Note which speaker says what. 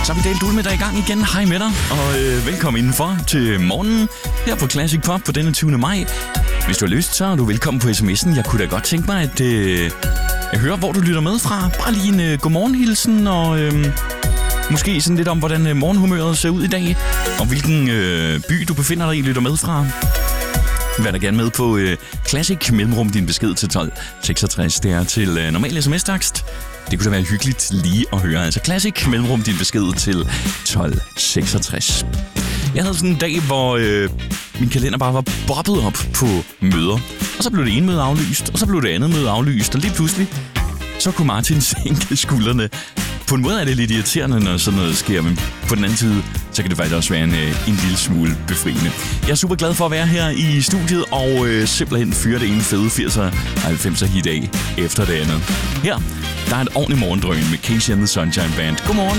Speaker 1: Så er vi delt ud med dig i gang igen. Hej med dig, og velkommen indenfor til morgenen her på Classic Pop på denne 20. maj. Hvis du har lyst, så er du velkommen på sms'en. Jeg kunne da godt tænke mig at høre, hvor du lytter med fra. Bare lige en godmorgenhilsen, og måske sådan lidt om, hvordan morgenhumøret ser ud i dag, og hvilken by du befinder dig i, lytter med fra. Vær da gerne med på Classic mellemrum din besked til 1266. Det er til normal sms-takst. Det kunne da være hyggeligt lige at høre. Altså Classic mellemrum din besked til 1266. Jeg havde sådan en dag, hvor min kalender bare var bobbet op på møder. Og så blev det ene møde aflyst, og så blev det andet møde aflyst. Og lige pludselig, så kunne Martin sænke skuldrene. På en måde er det lidt irriterende, når sådan noget sker, men på den anden side, så kan det faktisk også være en lille smule befriende. Jeg er super glad for at være her i studiet, og simpelthen fyre det ene fede 80'er og 90'er hit af efter det andet. Her, der er et ordentligt morgendrøn med Casey and the Sunshine Band. Godmorgen.